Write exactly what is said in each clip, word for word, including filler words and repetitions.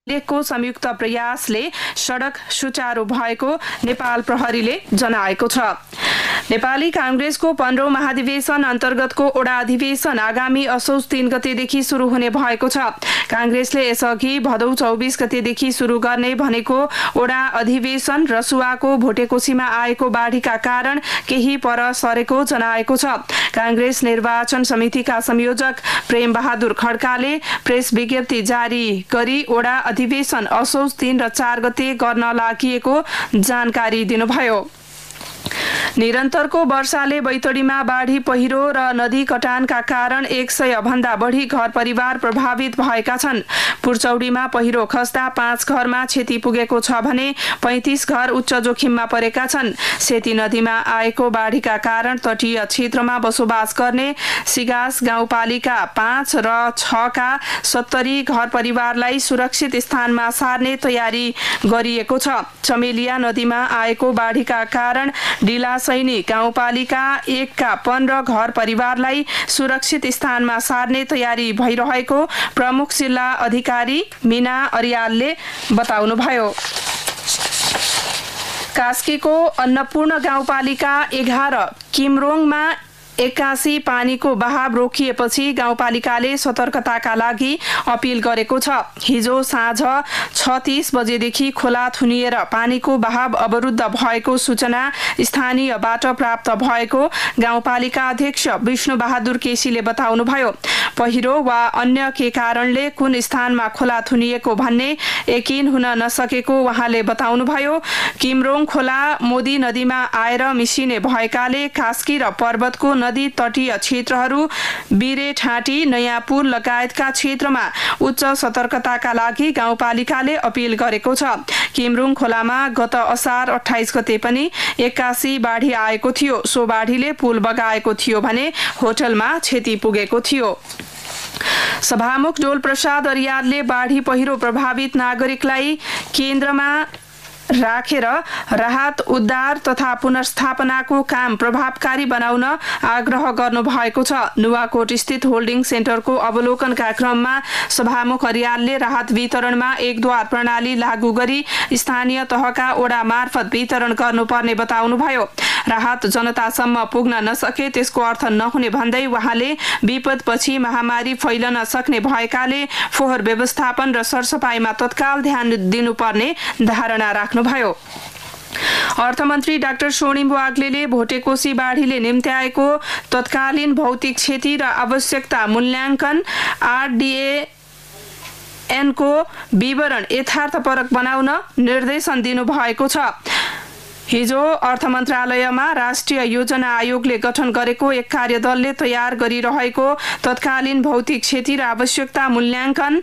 को संयुक्त प्रयासले सडक सुचारू भएको नेपाल प्रहरीले जनाएको छ। नेपाली कांग्रेसको पन्ध्रौं महाधिवेशन अन्तर्गतको ओडा अधिवेशन आगामी असोज तीन गतेदेखि सुरु हुने भएको छ। कांग्रेसले यसअघि भदौ चौबीस गतेदेखि सुरु गर्ने भनेको ओडा अधिवेशन रसुवाको भोटेकोसीमा आएको बाढीका कारण केही पर सरेको जनाएको छ। कांग्रेस निर्वाचन समितिका संयोजक प्रेम बहादुर खड्काले प्रेस विज्ञप्ति जारी गरी ओडा अधिवेशन असोज तीन र चार गते गर्न लागि जानकारी दिनुभयो। निरन्तरको वर्षाले बैतडीमा बाढी पहिरो र नदी कटानका कारण एक सय भन्दा बढी घर परिवार प्रभावित भएका छन्। पुर्चौडीमा पहिरो खस्दा पाँच घरमा क्षति पुगेको छ भने पैंतीस घर उच्च जोखिममा परेका छन्। सेती नदीमा आएको बाढीका कारण तटीय क्षेत्रमा बसोबास गर्ने सिगास गाउँपालिका पाँच र छ का सत्तरी घर परिवारलाई सुरक्षित स्थानमा सार्ने तयारी गरिएको छ। चमेलिया नदीमा आएको बाढीका कारण डिलासैनी गाउँपालिका एक का पन्ध्र घर परिवारलाई सुरक्षित स्थानमा सार्ने तयारी भइरहेको प्रमुख जिल्ला अधिकारी मीना अर्यालले बताउनुभयो। कास्कीको अन्नपूर्ण गाउँपालिका एघार किमरोङमा एक्कासी पानीको बहाव रोकिएपछि गाउँपालिकाले सतर्कताका लागि अपिल गरेको छ। हिजो साँझ छ तीस बजेदेखि खोला थुनिएर पानीको बहाव अवरुद्ध भएको सूचना स्थानीयबाट प्राप्त भएको गाउँपालिका अध्यक्ष विष्णु बहादुर केसीले बताउनुभयो। पहिरो वा अन्य के कारणले कुन स्थानमा खोला थुनिएको भन्ने यकिन हुन नसकेको उहाँले बताउनुभयो। किमरोङ खोला मोदी नदीमा आएर मिसिने भएकाले कास्की र पर्वतको नदी तटीय क्षेत्रहरू बिरे ठाँटी नयाँपुर लगायतका क्षेत्रमा उच्च सतर्कताका लागि गाउँपालिकाले अपिल गरेको छ। किमरुङ खोलामा गत असार अट्ठाइस गते पनि एक्कासी बाढी आएको थियो। सो बाढीले पुल बगाएको थियो भने होटलमा क्षति पुगेको थियो। सभामुख डोल प्रसाद अर्यालले बाढी पहिरो प्रभावित नागरिकलाई केन्द्रमा राखेर राहत उद्धार तथा पुनर्स्थापनाको काम प्रभावकारी बनाउन आग्रह गर्नु भएको छ। नुवाकोट स्थित होल्डिङ सेन्टरको अवलोकनका क्रममा सभामुख अर्यालले राहत वितरणमा एकद्वार प्रणाली लागू गरी स्थानीय तहका ओडा मार्फत वितरण गर्नुपर्ने बताउनुभयो। राहत जनतासम्म पुग्न नसके त्यसको अर्थ नहुने भन्दै उहाँले विपदपछि महामारी फैलन सक्ने भएकाले फोहोर व्यवस्थापन र सरसफाइमा तत्काल ध्यान दिनुपर्ने धारणा राख्नुभयो। अर्थमन्त्री डाक्टर सोनिम वाग्लेले भोटेकोसी बाढीले निम्त्याएको तत्कालीन भौतिक क्षति र आवश्यकता मूल्याङ्कन आरडीए एनको विवरण यथार्थपरक बनाउन निर्देशन दिनुभएको छ। हिजो अर्थ मन्त्रालयमा राष्ट्रिय योजना आयोगले गठन गरेको एक कार्यदलले तयार गरिरहेको तत्कालीन भौतिक क्षति र आवश्यकता मूल्याङ्कन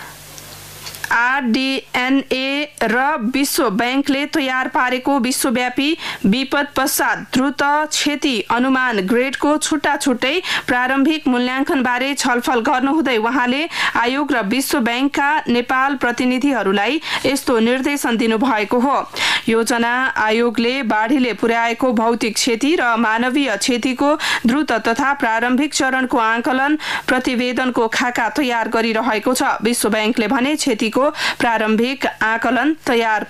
आरडीएनए र विश्व बैंकले तयार पारेको विश्वव्यापी विपद पश्चात द्रुत क्षति अनुमान ग्रेडको छुट्टा छुट्टै प्रारम्भिक मूल्याङ्कन बारे छलफल गर्नुहुँदै उहाँले आयोग र विश्व बैंकका नेपाल प्रतिनिधिहरूलाई यस्तो निर्देशन दिनुभएको हो। योजना आयोगले बाढीले पुर्याएको भौतिक क्षति र मानवीय क्षतिको द्रुत तथा प्रारम्भिक चरणको आंकलन प्रतिवेदनको खाका तयार गरिरहेको छ। विश्व बैंकले भने क्षतिको प्रारम्भिक आकलन तयार